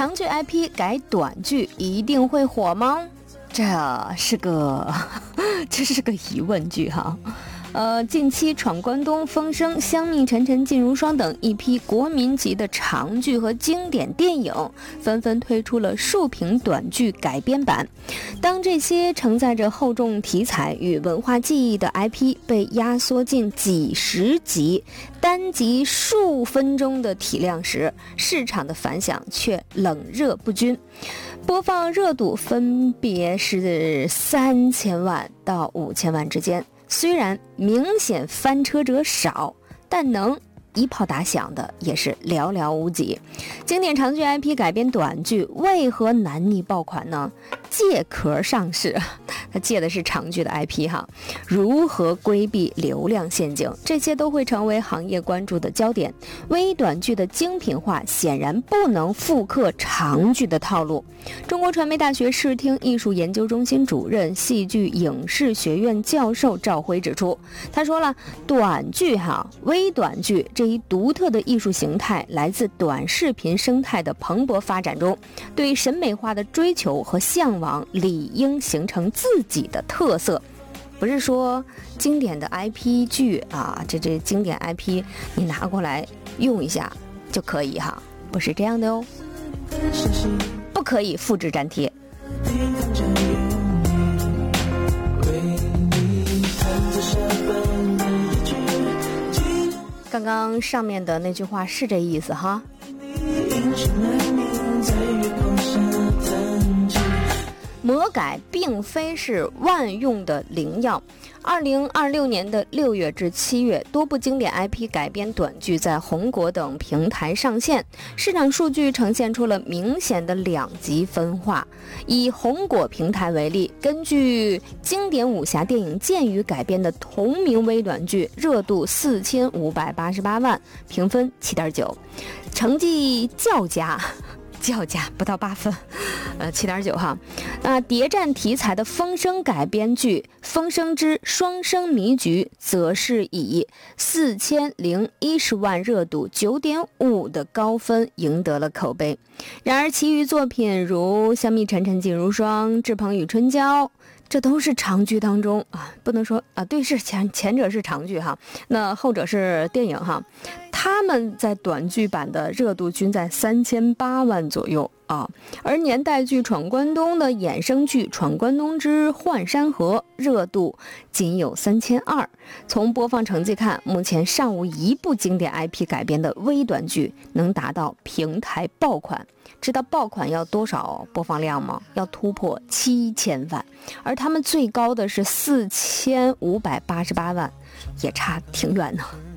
长剧 IP 改短剧一定会火吗？这是个疑问句哈。近期闯关东、风声、香蜜沉沉烬如霜等一批国民级的长剧和经典电影纷纷推出了竖屏短剧改编版。当这些承载着厚重题材与文化记忆的 IP 被压缩进几十集、单集数分钟的体量时，市场的反响却冷热不均。播放热度分别是3000万到5000万之间。虽然明显翻车者少，但能一炮打响的也是寥寥无几。经典长剧 IP 改编短剧为何难逆爆款呢？借壳上市，它借的是长剧的 IP 哈。如何规避流量陷阱，这些都会成为行业关注的焦点。微短剧的精品化显然不能复刻长剧的套路。中国传媒大学视听艺术研究中心主任、戏剧影视学院教授赵辉指出，他说了，短剧微短剧这一独特的艺术形态来自短视频生态的蓬勃发展中，对审美化的追求和向往理应形成自己的特色。不是说经典的 IP 剧这经典 IP 你拿过来用一下就可以不是这样的哦，不可以复制粘贴。刚刚上面的那句话是这意思哈。魔改并非是万用的灵药。2026年的6月至7月，多部经典 IP 改编短剧在红果等平台上线，市场数据呈现出了明显的两极分化。以红果平台为例，根据经典武侠电影《剑雨》改编的同名微短剧，热度4588万，评分7.9，成绩较佳不到8分，7.9哈。谍战题材的风声改编剧《风声之双生迷局》则是以4010万热度9.5的高分赢得了口碑。然而其余作品如香蜜沉沉烬如霜、志鹏与春娇，这都是长剧当中不能说对，是前者是长剧哈，那后者是电影哈。他们在短剧版的热度均在3800万左右而年代剧《闯关东》的衍生剧《闯关东之幻山河》热度仅有3200。从播放成绩看，目前尚无一部经典 IP 改编的微短剧能达到平台爆款。知道爆款要多少播放量吗？要突破7000万，而他们最高的是4588万，也差挺远的。